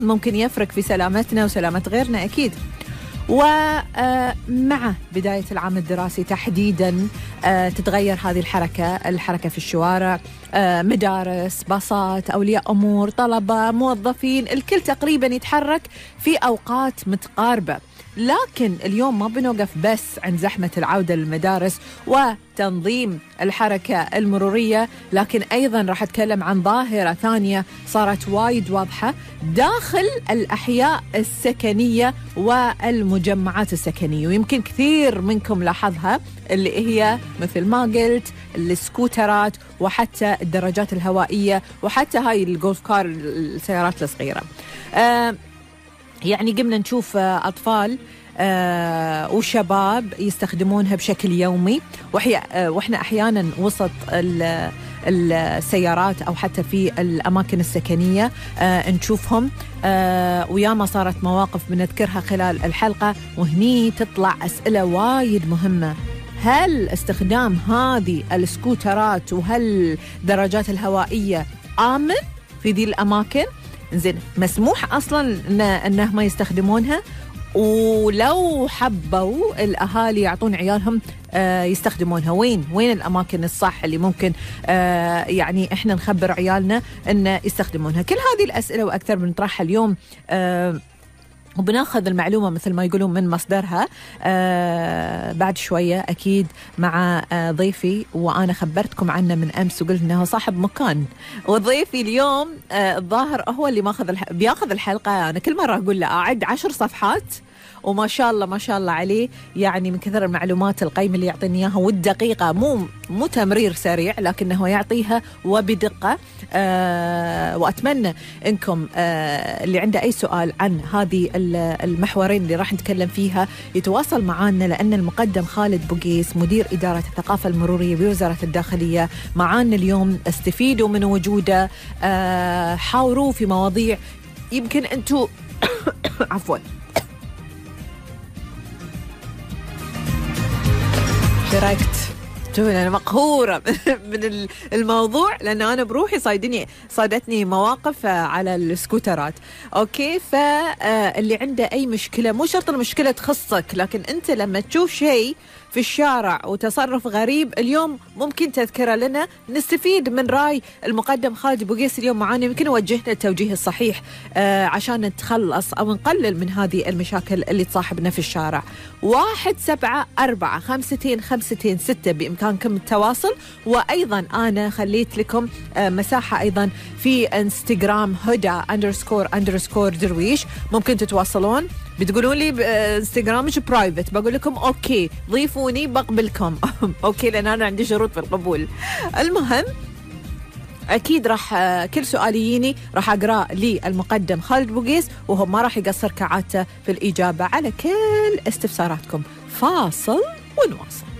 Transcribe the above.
ممكن يفرق في سلامتنا وسلامة غيرنا أكيد. ومع بداية العام الدراسي تحديدا تتغير هذه الحركة في الشوارع، مدارس، باصات، أولياء أمور، طلبة، موظفين، الكل تقريبا يتحرك في أوقات متقاربة. لكن اليوم ما بنوقف بس عند زحمة العودة للمدارس وتنظيم الحركة المرورية، لكن أيضا راح أتكلم عن ظاهرة ثانية صارت وايد واضحة داخل الأحياء السكنية والمجمعات السكنية، ويمكن كثير منكم لاحظها، اللي هي مثل ما قلت السكوترات وحتى الدراجات الهوائية وحتى هاي الجولف كار، السيارات الصغيرة. يعني قمنا نشوف أطفال وشباب يستخدمونها بشكل يومي، وإحنا أحيانا وسط السيارات أو حتى في الأماكن السكنية نشوفهم، وياما صارت مواقف بنذكرها خلال الحلقة، وهني تطلع أسئلة وايد مهمة. هل استخدام هذه السكوترات وهالدراجات الهوائية آمن في ذي الأماكن؟ زين، مسموح أصلاً أنهم ما يستخدمونها؟ ولو حبوا الأهالي يعطون عيالهم يستخدمونها، وين الأماكن الصح اللي ممكن يعني إحنا نخبر عيالنا أن يستخدمونها؟ كل هذه الأسئلة وأكثر بنطرحها اليوم، وبناخذ المعلومة مثل ما يقولون من مصدرها بعد شوية أكيد مع ضيفي، وأنا خبرتكم عنه من أمس وقلت أنه صاحب مكان. وضيفي اليوم الظاهر هو اللي بياخذ الحلقة. أنا كل مرة أقول له أعد 10 صفحات، وما شاء الله ما شاء الله عليه، يعني من كثر المعلومات القيمة اللي يعطيني إياها والدقيقة، مو تمرير سريع لكنه يعطيها وبدقة. وأتمنى إنكم اللي عنده أي سؤال عن هذه المحورين اللي راح نتكلم فيها يتواصل معنا، لأن المقدم خالد بوقيس مدير إدارة الثقافة المرورية بوزارة الداخلية معانا اليوم. استفيدوا من وجوده، حاوروا في مواضيع يمكن أنتوا عفواً شاركت. أنا مقهورة من الموضوع، لأنه أنا بروحي صادتني مواقف على السكوترات. أوكي، فاللي عنده أي مشكلة، مو شرط المشكلة تخصك، لكن أنت لما تشوف شيء في الشارع وتصرف غريب اليوم ممكن تذكره لنا، نستفيد من رأي المقدم خالد بوقيس اليوم معانا، يمكن يوجهنا التوجيه الصحيح عشان نتخلص أو نقلل من هذه المشاكل اللي تصاحبنا في الشارع. 174-52-526 بإمكانكم التواصل، وأيضا أنا خليت لكم مساحة أيضا في انستغرام هدى__درويش، ممكن تتواصلون. بتقولون لي انستغرامش برايفت، بقول لكم اوكي ضيفوني بقبلكم اوكي، لان انا عندي شروط في القبول. المهم اكيد راح كل سؤال يجيني راح اقراه للمقدم خالد بوقيس، وهو ما راح يقصر كعادته في الاجابه على كل استفساراتكم. فاصل ونواصل.